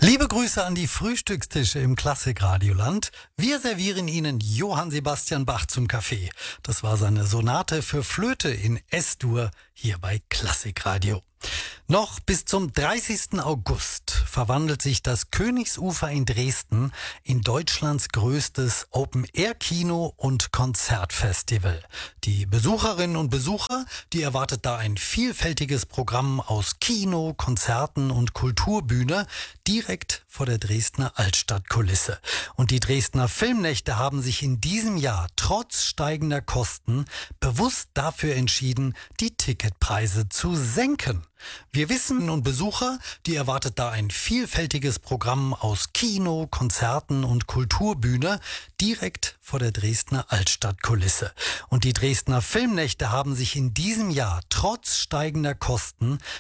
Liebe Grüße an die Frühstückstische im Klassikradioland. Wir servieren Ihnen Johann Sebastian Bach zum Kaffee. Das war seine Sonate für Flöte in S-Dur hier bei Klassikradio. Noch bis zum 30. August verwandelt sich das Königsufer in Dresden in Deutschlands größtes Open-Air-Kino- und Konzertfestival. Die Besucherinnen und Besucher, die erwartet da ein vielfältiges Programm aus Kino, Konzerten und Kulturbühne direkt vor der Dresdner Altstadtkulisse. Und die Dresdner Filmnächte haben sich in diesem Jahr trotz steigender Kosten bewusst dafür entschieden, die Ticketpreise zu senken. Wir wissen und Besucher, die erwartet da ein vielfältiges Programm aus Kino, Konzerten und Kulturbühne direkt vor der Dresdner Altstadtkulisse. Und die Dresdner Filmnächte haben sich in diesem Jahr trotz steigender Kosten